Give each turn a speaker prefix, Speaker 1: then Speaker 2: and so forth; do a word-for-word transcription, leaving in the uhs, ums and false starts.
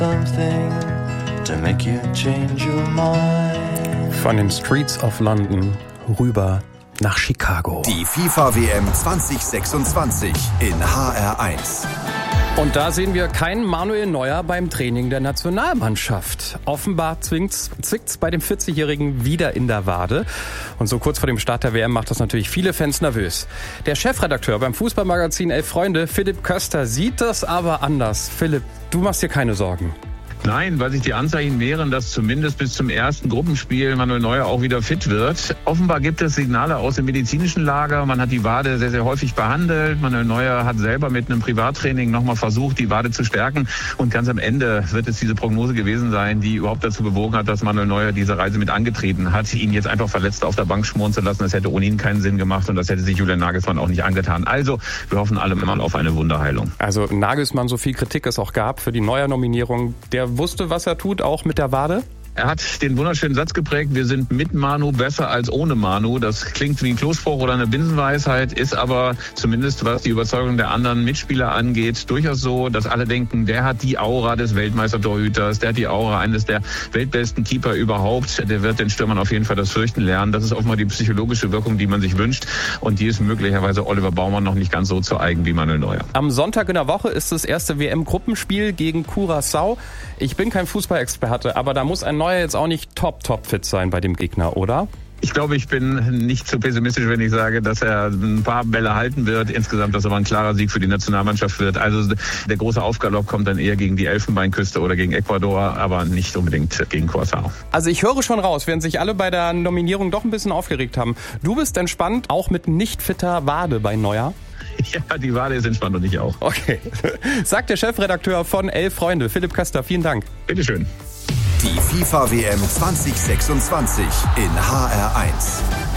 Speaker 1: Something to make you change your mind.
Speaker 2: Von den Streets of London rüber nach Chicago.
Speaker 3: Die FIFA-W M zwanzig sechsundzwanzig in H R eins.
Speaker 2: Und da sehen wir keinen Manuel Neuer beim Training der Nationalmannschaft. Offenbar zwickt's bei dem vierzigjährigen wieder in der Wade. Und so kurz vor dem Start der W M macht das natürlich viele Fans nervös. Der Chefredakteur beim Fußballmagazin Elf Freunde, Philipp Köster, sieht das aber anders. Philipp, du machst dir keine Sorgen.
Speaker 4: Nein, weil sich die Anzeichen mehren, dass zumindest bis zum ersten Gruppenspiel Manuel Neuer auch wieder fit wird. Offenbar gibt es Signale aus dem medizinischen Lager. Man hat die Wade sehr, sehr häufig behandelt. Manuel Neuer hat selber mit einem Privattraining nochmal versucht, die Wade zu stärken. Und ganz am Ende wird es diese Prognose gewesen sein, die überhaupt dazu bewogen hat, dass Manuel Neuer diese Reise mit angetreten hat. Ihn jetzt einfach verletzt auf der Bank schmoren zu lassen, das hätte ohnehin keinen Sinn gemacht und das hätte sich Julian Nagelsmann auch nicht angetan. Also, wir hoffen alle mal auf eine Wunderheilung.
Speaker 2: Also Nagelsmann, so viel Kritik es auch gab für die Neuer-Nominierung, der wusste, was er tut, auch mit der Wade?
Speaker 4: Er hat den wunderschönen Satz geprägt, wir sind mit Manu besser als ohne Manu. Das klingt wie ein Klospruch oder eine Binsenweisheit, ist aber zumindest, was die Überzeugung der anderen Mitspieler angeht, durchaus so, dass alle denken, der hat die Aura des Weltmeistertorhüters, der hat die Aura eines der weltbesten Keeper überhaupt. Der wird den Stürmern auf jeden Fall das Fürchten lernen. Das ist offenbar die psychologische Wirkung, die man sich wünscht. Und die ist möglicherweise Oliver Baumann noch nicht ganz so zu eigen wie Manuel Neuer.
Speaker 2: Am Sonntag in der Woche ist das erste W M-Gruppenspiel gegen Curaçao. Ich bin kein Fußballexperte, aber da muss ein Neuer jetzt auch nicht top, top fit sein bei dem Gegner, oder?
Speaker 4: Ich glaube, ich bin nicht so pessimistisch, wenn ich sage, dass er ein paar Bälle halten wird. Insgesamt, dass aber ein klarer Sieg für die Nationalmannschaft wird. Also der große Aufgalopp kommt dann eher gegen die Elfenbeinküste oder gegen Ecuador, aber nicht unbedingt gegen Curaçao.
Speaker 2: Also ich höre schon raus, während sich alle bei der Nominierung doch ein bisschen aufgeregt haben. Du bist entspannt, auch mit nicht fitter Wade bei Neuer?
Speaker 4: Ja, die Wade ist entspannt und ich auch.
Speaker 2: Okay. Sagt der Chefredakteur von Elf Freunde, Philipp Köster. Vielen Dank.
Speaker 4: Bitteschön.
Speaker 3: Die FIFA-W M zwanzig sechsundzwanzig in H R eins.